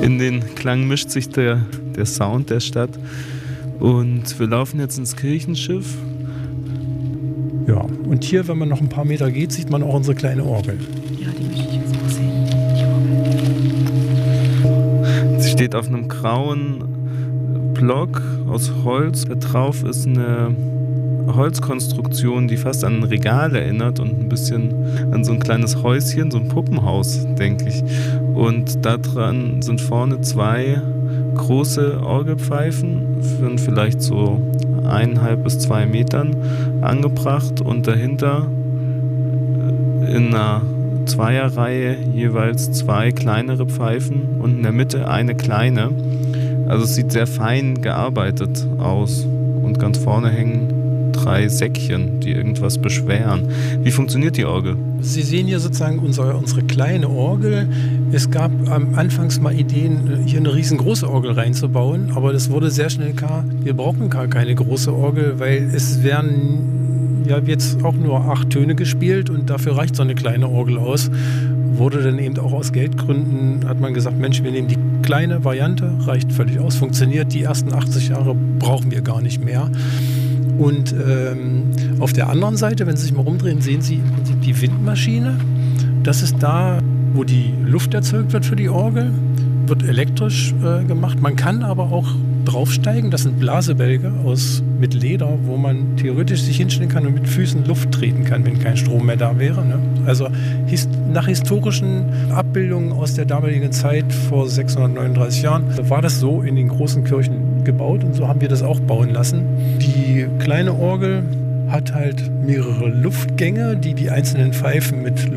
In den Klang mischt sich der Sound der Stadt. Und wir laufen jetzt ins Kirchenschiff. Ja, und hier, wenn man noch ein paar Meter geht, sieht man auch unsere kleine Orgel. Ja, die möchte ich jetzt auch sehen. Die Orgel. Sie steht auf einem grauen Block aus Holz. Da drauf ist eine Holzkonstruktion, die fast an ein Regal erinnert und ein bisschen an so ein kleines Häuschen, so ein Puppenhaus, denke ich. Und da dran sind vorne 2 große Orgelpfeifen von vielleicht so 1,5 bis 2 Metern angebracht und dahinter in einer Zweierreihe jeweils 2 kleinere Pfeifen und in der Mitte eine kleine. Also es sieht sehr fein gearbeitet aus und ganz vorne hängen 3 Säckchen, die irgendwas beschweren. Wie funktioniert die Orgel? Sie sehen hier sozusagen unsere kleine Orgel. Es gab anfangs mal Ideen, hier eine riesengroße Orgel reinzubauen, aber das wurde sehr schnell klar, wir brauchen gar keine große Orgel, weil es werden ja jetzt auch nur 8 Töne gespielt und dafür reicht so eine kleine Orgel aus. Wurde dann eben auch aus Geldgründen, hat man gesagt, Mensch, wir nehmen die kleine Variante, reicht völlig aus, funktioniert, die ersten 80 Jahre brauchen wir gar nicht mehr. Und auf der anderen Seite, wenn Sie sich mal rumdrehen, sehen Sie im Prinzip die Windmaschine. Das ist da, wo die Luft erzeugt wird für die Orgel, wird elektrisch gemacht. Man kann aber auch draufsteigen. Das sind Blasebälge mit Leder, wo man theoretisch sich hinstellen kann und mit Füßen Luft treten kann, wenn kein Strom mehr da wäre. Ne? Also nach historischen Abbildungen aus der damaligen Zeit vor 639 Jahren war das so in den großen Kirchen gebaut und so haben wir das auch bauen lassen. Die kleine Orgel hat halt mehrere Luftgänge, die einzelnen Pfeifen mit